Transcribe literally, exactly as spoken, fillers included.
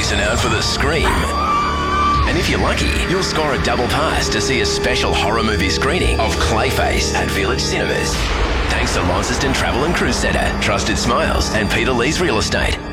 listen out for the scream. And if you're lucky, you'll score a double pass to see a special horror movie screening of Clayface at Village Cinemas. Thanks to Launceston Travel and Cruise Centre, Trusted Smiles and Peter Lee's Real Estate.